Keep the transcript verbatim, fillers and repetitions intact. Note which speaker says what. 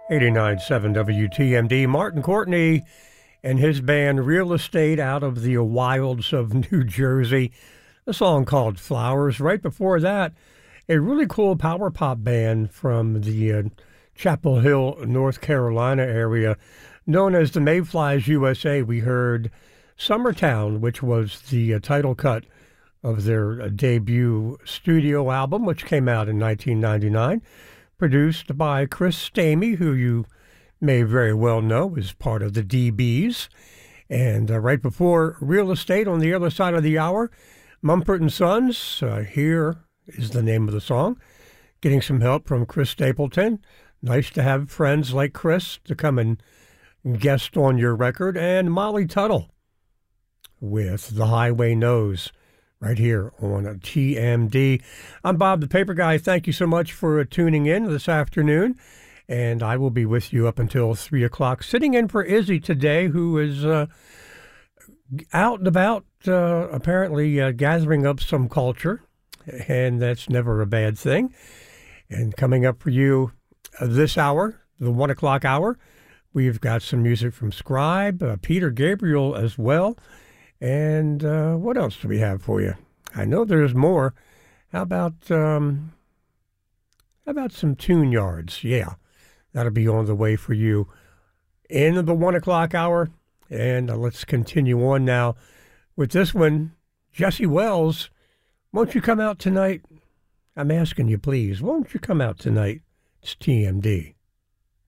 Speaker 1: eighty-nine point seven W T M D. Martin Courtney and his band Real Estate out of the wilds of New Jersey. A song called Flowers. Right before that, a really cool power pop band from the uh, Chapel Hill, North Carolina area known as the Mayflies U S A. We heard Summertown, which was the uh, title cut of their uh, debut studio album, which came out in nineteen ninety-nine. Produced by Chris Stamey, who you may very well know is part of the D Bs. And uh, right before Real Estate on the other side of the hour, Mumford and Sons, uh, Here is the name of the song. Getting some help from Chris Stapleton. Nice to have friends like Chris to come and guest on your record. And Molly Tuttle with The Highway Knows. Right here on T M D. I'm Bob the Paper Guy. Thank you so much for tuning in this afternoon. And I will be with you up until three o'clock, sitting in for Izzy today, who is uh, out and about, uh, apparently uh, gathering up some culture. And that's never a bad thing. And coming up for you uh, this hour, the one o'clock hour, we've got some music from Scribe, uh, Peter Gabriel as well. And uh, what else do we have for you? I know there's more. How about um, how about some tune yards? Yeah, that'll be on the way for you in the one o'clock hour. And uh, let's continue on now with this one. Jesse Wells, won't you come out tonight? I'm asking you, please. Won't you come out tonight? It's T M D.